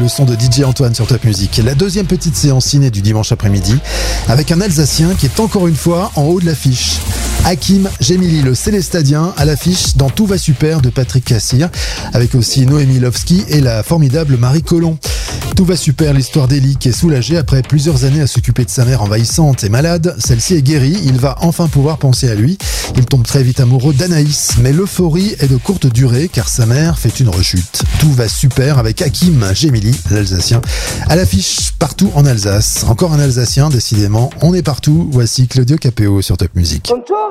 le son de DJ Antoine sur Top Music. La deuxième petite séance ciné du dimanche après-midi avec un Alsacien qui est encore une fois en haut de l'affiche. Hakim Gemili, le Célestadien, à l'affiche dans Tout va super de Patrick Cassir, avec aussi Noémie Lovski et la formidable Marie Colomb. Tout va super, l'histoire d'Elie qui est soulagée après plusieurs années à s'occuper de sa mère envahissante et malade. Celle-ci est guérie, il va enfin pouvoir penser à lui. Il tombe très vite amoureux d'Anaïs, mais l'euphorie est de courte durée car sa mère fait une rechute. Tout va super avec Hakim Gemili, l'Alsacien, à l'affiche partout en Alsace. Encore un Alsacien, décidément, on est partout. Voici Claudio Capéo sur Top Music.